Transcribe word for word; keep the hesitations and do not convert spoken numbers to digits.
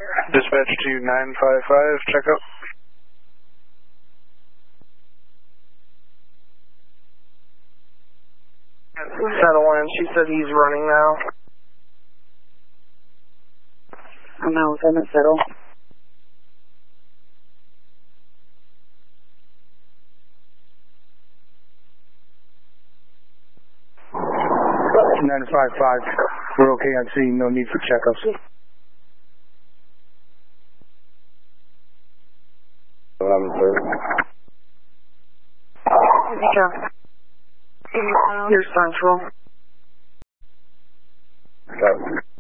Dispatch to nine five five, check up. Settle in, she said he's running now. I'm out, I'm at settle. nine five five, we're okay on scene, no need for checkups. eleven thirty. You're central. Seven.